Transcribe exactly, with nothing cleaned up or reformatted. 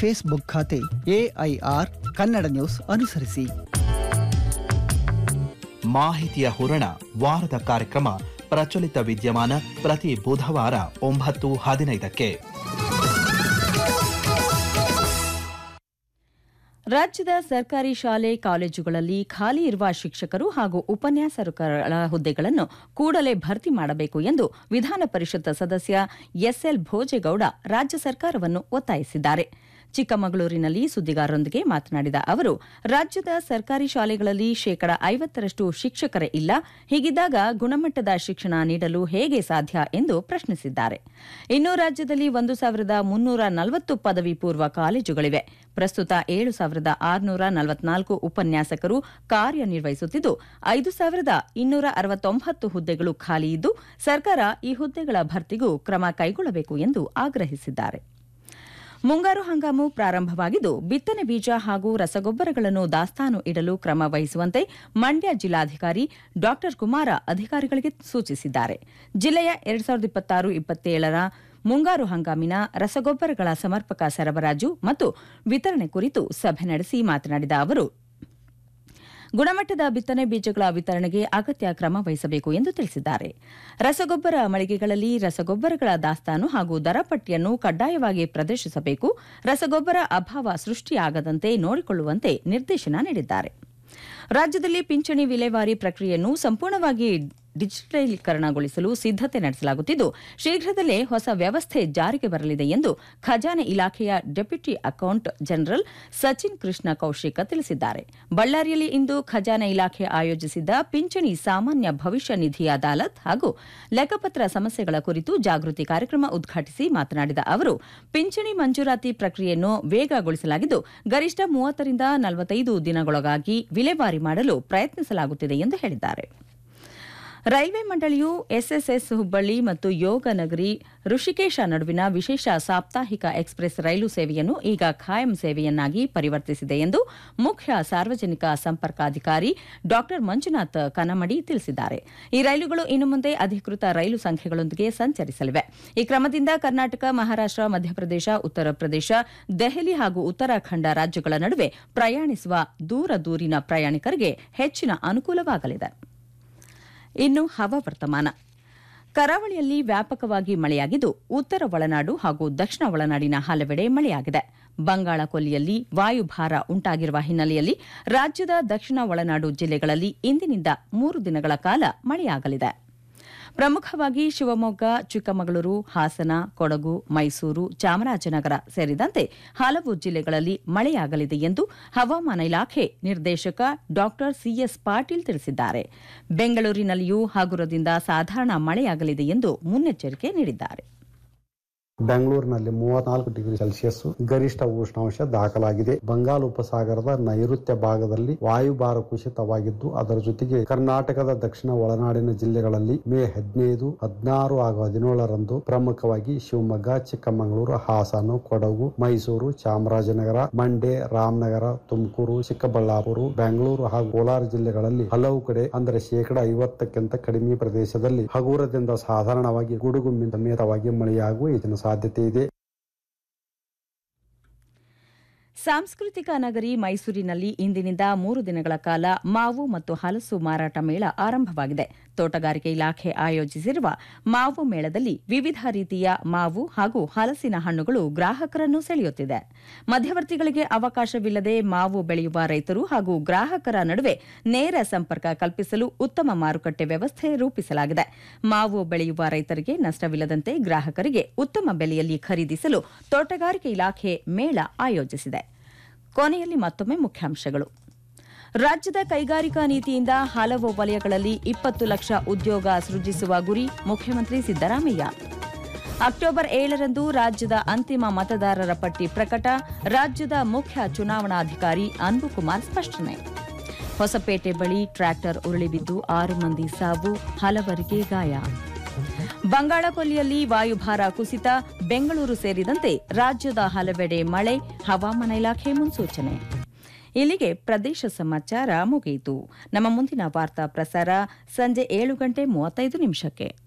Facebook ಖಾತೆ AIR Kannada news ಅನುಸರಿಸಿ. ಮಾಹಿತಿಯ ಹೂರಣ ವಾರದ ಕಾರ್ಯಕ್ರಮ ಪ್ರಚಲಿತ ವಿದ್ಯಮಾನ ಪ್ರತಿ ಬುಧವಾರ ಒಂಬತ್ತು ಹದಿನೈದಕ್ಕೆ. ರಾಜ್ಯದ ಸರ್ಕಾರಿ ಶಾಲೆ ಕಾಲೇಜುಗಳಲ್ಲಿ ಖಾಲಿ ಇರುವ ಶಿಕ್ಷಕರು ಹಾಗೂ ಉಪನ್ಯಾಸಕರ ಹುದ್ದೆಗಳನ್ನು ಕೂಡಲೇ ಭರ್ತಿ ಮಾಡಬೇಕು ಎಂದು ವಿಧಾನ ಪರಿಷತ್ ಸದಸ್ಯ ಎಸ್ಎಲ್ ಭೋಜೇಗೌಡ ರಾಜ್ಯ ಸರ್ಕಾರವನ್ನು ಒತ್ತಾಯಿಸಿದ್ದಾರೆ. ಚಿಕ್ಕಮಗಳೂರಿನಲ್ಲಿ ಸುದ್ದಿಗಾರರೊಂದಿಗೆ ಮಾತನಾಡಿದ ಅವರು, ರಾಜ್ಯದ ಸರ್ಕಾರಿ ಶಾಲೆಗಳಲ್ಲಿ ಶೇಕಡ ಐವತ್ತರಷ್ಟು ಶಿಕ್ಷಕರೇ ಇಲ್ಲ. ಹೀಗಿದ್ದಾಗ ಗುಣಮಟ್ಟದ ಶಿಕ್ಷಣ ನೀಡಲು ಹೇಗೆ ಸಾಧ್ಯ ಎಂದು ಪ್ರಶ್ನಿಸಿದ್ದಾರೆ. ಇನ್ನು ರಾಜ್ಯದಲ್ಲಿ ಒಂದು ಸಾವಿರದ ಮುನ್ನೂರ ನಲವತ್ತು ಪದವಿ ಪೂರ್ವ ಕಾಲೇಜುಗಳಿವೆ. ಪ್ರಸ್ತುತ ಏಳು ಸಾವಿರದ ಆರುನೂರ ನಲವತ್ನಾಲ್ಕು ಉಪನ್ಯಾಸಕರು ಕಾರ್ಯನಿರ್ವಹಿಸುತ್ತಿದ್ದು, ಐದು ಸಾವಿರದ ಇನ್ನೂರ ಅರವತ್ತೊಂಬತ್ತು ಹುದ್ದೆಗಳು ಖಾಲಿ ಇದ್ದು, ಸರ್ಕಾರ ಈ ಹುದ್ದೆಗಳ ಭರ್ತಿಗೂ ಕ್ರಮ ಕೈಗೊಳ್ಳಬೇಕು ಎಂದು ಆಗ್ರಹಿಸಿದ್ದಾರೆ. ಮುಂಗಾರು ಹಂಗಾಮು ಪ್ರಾರಂಭವಾಗಿದ್ದು, ಬಿತ್ತನೆ ಬೀಜ ಹಾಗೂ ರಸಗೊಬ್ಬರಗಳನ್ನು ದಾಸ್ತಾನು ಇಡಲು ಕ್ರಮ ವಹಿಸುವಂತೆ ಮಂಡ್ಯ ಜಿಲ್ಲಾಧಿಕಾರಿ ಡಾ ಕುಮಾರ ಅಧಿಕಾರಿಗಳಿಗೆ ಸೂಚಿಸಿದ್ದಾರೆ. ಜಿಲ್ಲೆಯ ಎರಡ್ ಸಾವಿರದ ಇಪ್ಪತ್ತಾರು ಇಪ್ಪತ್ತೇಳರ ಮುಂಗಾರು ಹಂಗಾಮಿನ ರಸಗೊಬ್ಬರಗಳ ಸಮರ್ಪಕ ಸರಬರಾಜು ಮತ್ತು ವಿತರಣೆ ಕುರಿತು ಸಭೆ ನಡೆಸಿ ಮಾತನಾಡಿದ ಅವರು, ಗುಣಮಟ್ಟದ ಬಿತ್ತನೆ ಬೀಜಗಳ ವಿತರಣೆಗೆ ಅಗತ್ಯ ಕ್ರಮ ವಹಿಸಬೇಕು ಎಂದು ತಿಳಿಸಿದ್ದಾರೆ. ರಸಗೊಬ್ಬರ ಮಳಿಗೆಗಳಲ್ಲಿ ರಸಗೊಬ್ಬರಗಳ ದಾಸ್ತಾನು ಹಾಗೂ ದರ ಪಟ್ಟಿಯನ್ನು ಕಡ್ಡಾಯವಾಗಿ ಪ್ರದರ್ಶಿಸಬೇಕು. ರಸಗೊಬ್ಬರ ಅಭಾವ ಸೃಷ್ಟಿಯಾಗದಂತೆ ನೋಡಿಕೊಳ್ಳುವಂತೆ ನಿರ್ದೇಶನ ನೀಡಿದ್ದಾರೆ. ರಾಜ್ಯದಲ್ಲಿ ಪಿಂಚಣಿ ವಿಲೇವಾರಿ ಪ್ರಕ್ರಿಯೆಯನ್ನು ಸಂಪೂರ್ಣವಾಗಿ ಡಿಜಿಟಲೀಕರಣಗೊಳಿಸಲು ಸಿದ್ದತೆ ನಡೆಸಲಾಗುತ್ತಿದ್ದು, ಶೀಘ್ರದಲ್ಲೇ ಹೊಸ ವ್ಯವಸ್ಥೆ ಜಾರಿಗೆ ಬರಲಿದೆ ಎಂದು ಖಜಾನೆ ಇಲಾಖೆಯ deputy account general Sachin Krishna Kaushika ತಿಳಿಸಿದ್ದಾರೆ. ಬಳ್ಳಾರಿಯಲ್ಲಿ ಇಂದು ಖಜಾನೆ ಇಲಾಖೆ ಆಯೋಜಿಸಿದ್ದ ಪಿಂಚಣಿ ಸಾಮಾನ್ಯ ಭವಿಷ್ಯ ನಿಧಿ ಅದಾಲತ್ ಹಾಗೂ ಲೆಕ್ಕಪತ್ರ ಸಮಸ್ಯೆಗಳ ಕುರಿತು ಜಾಗೃತಿ ಕಾರ್ಯಕ್ರಮ ಉದ್ಘಾಟಿಸಿ ಮಾತನಾಡಿದ ಅವರು, ಪಿಂಚಣಿ ಮಂಜೂರಾತಿ ಪ್ರಕ್ರಿಯೆಯನ್ನು ವೇಗಗೊಳಿಸಲಾಗಿದ್ದು, ಗರಿಷ್ಠ ಮೂವತ್ತರಿಂದ ನಲವತ್ತೈದು ದಿನಗಳೊಳಗಾಗಿ ವಿಲೇವಾರಿ ಮಾಡಲು ಪ್ರಯತ್ನಿಸಲಾಗುತ್ತಿದೆ ಎಂದು ಹೇಳಿದ್ದಾರೆ. ರೈಲ್ವೆ ಮಂಡಳಿಯು ಎಸ್ಎಸ್ಎಸ್ ಹುಬ್ಬಳ್ಳಿ ಮತ್ತು ಯೋಗ ನಗರಿ ಋಷಿಕೇಶ ನಡುವಿನ ವಿಶೇಷ ಸಾಪ್ತಾಹಿಕ ಎಕ್ಸ್ಪ್ರೆಸ್ ರೈಲು ಸೇವೆಯನ್ನು ಈಗ ಖಾಯಂ ಸೇವೆಯನ್ನಾಗಿ ಪರಿವರ್ತಿಸಿದೆ ಎಂದು ಮುಖ್ಯ ಸಾರ್ವಜನಿಕ ಸಂಪರ್ಕಾಧಿಕಾರಿ ಡಾ ಮಂಜುನಾಥ್ ಕನಮಡಿ ತಿಳಿಸಿದ್ದಾರೆ. ಈ ರೈಲುಗಳು ಇನ್ನು ಮುಂದೆ ಅಧಿಕೃತ ರೈಲು ಸಂಖ್ಯೆಗಳೊಂದಿಗೆ ಸಂಚರಿಸಲಿವೆ. ಈ ಕ್ರಮದಿಂದ ಕರ್ನಾಟಕ, ಮಹಾರಾಷ್ಟ್ರ, ಮಧ್ಯಪ್ರದೇಶ, ಉತ್ತರ ಪ್ರದೇಶ, ದೆಹಲಿ ಹಾಗೂ ಉತ್ತರಾಖಂಡ ರಾಜ್ಯಗಳ ನಡುವೆ ಪ್ರಯಾಣಿಸುವ ದೂರ ದೂರಿನ ಪ್ರಯಾಣಿಕರಿಗೆ ಹೆಚ್ಚಿನ ಅನುಕೂಲವಾಗಲಿದೆ. ಇನ್ನು ಹವಾವರ್ತಮಾನ. ಕರಾವಳಿಯಲ್ಲಿ ವ್ಯಾಪಕವಾಗಿ ಮಳೆಯಾಗಿದ್ದು, ಉತ್ತರ ಒಳನಾಡು ಹಾಗೂ ದಕ್ಷಿಣ ಒಳನಾಡಿನ ಹಲವೆಡೆ ಮಳೆಯಾಗಿದೆ. ಬಂಗಾಳ ಕೊಲ್ಲಿಯಲ್ಲಿ ವಾಯುಭಾರ ಉಂಟಾಗಿರುವ ಹಿನ್ನೆಲೆಯಲ್ಲಿ ರಾಜ್ಯದ ದಕ್ಷಿಣ ಒಳನಾಡು ಜಿಲ್ಲೆಗಳಲ್ಲಿ ಇಂದಿನಿಂದ ಮೂರು ದಿನಗಳ ಕಾಲ ಮಳೆಯಾಗಲಿದೆ. ಪ್ರಮುಖವಾಗಿ ಶಿವಮೊಗ್ಗ, ಚಿಕ್ಕಮಗಳೂರು, ಹಾಸನ, ಕೊಡಗು, ಮೈಸೂರು, ಚಾಮರಾಜನಗರ ಸೇರಿದಂತೆ ಹಲವು ಜಿಲ್ಲೆಗಳಲ್ಲಿ ಮಳೆಯಾಗಲಿದೆ ಎಂದು ಹವಾಮಾನ ಇಲಾಖೆ ನಿರ್ದೇಶಕ ಡಾ ಸಿಎಸ್ ಪಾಟೀಲ್ ತಿಳಿಸಿದ್ದಾರೆ. ಬೆಂಗಳೂರಿನಲ್ಲಿಯೂ ಹಗುರದಿಂದ ಸಾಧಾರಣ ಮಳೆಯಾಗಲಿದೆ ಎಂದು ಮುನ್ನೆಚ್ಚರಿಕೆ ನೀಡಿದ್ದಾರೆ. ಬೆಂಗಳೂರಿನಲ್ಲಿ ಮೂವತ್ನಾಲ್ಕು ಡಿಗ್ರಿ ಸೆಲ್ಸಿಯಸ್ ಗರಿಷ್ಠ ಉಷ್ಣಾಂಶ ದಾಖಲಾಗಿದೆ. ಬಂಗಾಳ ಉಪಸಾಗರದ ನೈಋತ್ಯ ಭಾಗದಲ್ಲಿ ವಾಯುಭಾರ ಕುಸಿತವಾಗಿದ್ದು, ಅದರ ಜೊತೆಗೆ ಕರ್ನಾಟಕದ ದಕ್ಷಿಣ ಒಳನಾಡಿನ ಜಿಲ್ಲೆಗಳಲ್ಲಿ ಮೇ ಹದಿನೈದು, ಹದಿನಾರು ಹಾಗೂ ಹದಿನೇಳರಂದು ಪ್ರಮುಖವಾಗಿ ಶಿವಮೊಗ್ಗ, ಚಿಕ್ಕಮಗಳೂರು, ಹಾಸನ, ಕೊಡಗು, ಮೈಸೂರು, ಚಾಮರಾಜನಗರ, ಮಂಡ್ಯ, ರಾಮನಗರ, ತುಮಕೂರು, ಚಿಕ್ಕಬಳ್ಳಾಪುರ, ಬೆಂಗಳೂರು ಹಾಗೂ ಕೋಲಾರ ಜಿಲ್ಲೆಗಳಲ್ಲಿ ಹಲವು ಕಡೆ ಅಂದರೆ ಶೇಕಡ ಐವತ್ತಕ್ಕಿಂತ ಕಡಿಮೆ ಪ್ರದೇಶದಲ್ಲಿ ಹಗುರದಿಂದ ಸಾಧಾರಣವಾಗಿ ಗುಡುಗು ಸಮೇತವಾಗಿ ಮಳೆಯಾಗುವ ಹೆಚ್ಚಿನ ಸಾಧ್ಯತೆ ಇದೆ. ಸಾಂಸ್ಕೃತಿಕ ನಗರಿ ಮೈಸೂರಿನಲ್ಲಿ ಇಂದಿನಿಂದ ಮೂರು ದಿನಗಳ ಕಾಲ ಮಾವು ಮತ್ತು ಹಲಸು ಮಾರಾಟ ಮೇಳ ಆರಂಭವಾಗಿದೆ. ತೋಟಗಾರಿಕೆ ಇಲಾಖೆ ಆಯೋಜಿಸಿರುವ ಮಾವು ಮೇಳದಲ್ಲಿ ವಿವಿಧ ರೀತಿಯ ಮಾವು ಹಾಗೂ ಹಲಸಿನ ಹಣ್ಣುಗಳು ಗ್ರಾಹಕರನ್ನು ಸೆಳೆಯುತ್ತಿದೆ. ಮಧ್ಯವರ್ತಿಗಳಿಗೆ ಅವಕಾಶವಿಲ್ಲದೆ ಮಾವು ಬೆಳೆಯುವ ರೈತರು ಹಾಗೂ ಗ್ರಾಹಕರ ನಡುವೆ ನೇರ ಸಂಪರ್ಕ ಕಲ್ಪಿಸಲು ಉತ್ತಮ ಮಾರುಕಟ್ಟೆ ವ್ಯವಸ್ಥೆ ರೂಪಿಸಲಾಗಿದೆ. ಮಾವು ಬೆಳೆಯುವ ರೈತರಿಗೆ ನಷ್ಟವಿಲ್ಲದಂತೆ ಗ್ರಾಹಕರಿಗೆ ಉತ್ತಮ ಬೆಲೆಯಲ್ಲಿ ಖರೀದಿಸಲು ತೋಟಗಾರಿಕೆ ಇಲಾಖೆ ಮೇಳ ಆಯೋಜಿಸಿದೆ. ಕೊನೆಯಲ್ಲಿ ಮತ್ತೊಮ್ಮೆ ಮುಖ್ಯಾಂಶಗಳು. ರಾಜ್ಯದ ಕೈಗಾರಿಕಾ ನೀತಿಯಿಂದ ಹಲವು ವಲಯಗಳಲ್ಲಿ ಇಪ್ಪತ್ತು ಲಕ್ಷ ಉದ್ಯೋಗ ಸೃಜಿಸುವ ಗುರಿ ಮುಖ್ಯಮಂತ್ರಿ ಸಿದ್ದರಾಮಯ್ಯ. ಅಕ್ಟೋಬರ್ ಏಳರಂದು ರಾಜ್ಯದ ಅಂತಿಮ ಮತದಾರರ ಪಟ್ಟಿ ಪ್ರಕಟ, ರಾಜ್ಯದ ಮುಖ್ಯ ಚುನಾವಣಾಧಿಕಾರಿ ಅನ್ಬುಕುಮಾರ್ ಸ್ಪಷ್ಟನೆ. ಹೊಸಪೇಟೆ ಬಳಿ ಟ್ರ್ಯಾಕ್ಟರ್ ಉರುಳಿಬಿದ್ದು ಆರು ಮಂದಿ ಸಾವು, ಹಲವರಿಗೆ ಗಾಯ. ಬಂಗಾಳ ಕೊಲ್ಲಿಯಲ್ಲಿ ವಾಯುಭಾರ ಕುಸಿತ, ಬೆಂಗಳೂರು ಸೇರಿದಂತೆ ರಾಜ್ಯದ ಹಲವೆಡೆ ಮಳೆ, ಹವಾಮಾನ ಇಲಾಖೆ ಮುನ್ಸೂಚನೆ. ಇಲ್ಲಿಗೆ ಪ್ರದೇಶ ಸಮಾಚಾರ ಮುಗಿಯಿತು. ನಮ್ಮ ಮುಂದಿನ ವಾರ್ತಾ ಪ್ರಸಾರ ಸಂಜೆ ಏಳು ಗಂಟೆ ಮೂವತ್ತೈದು ನಿಮಿಷಕ್ಕೆ.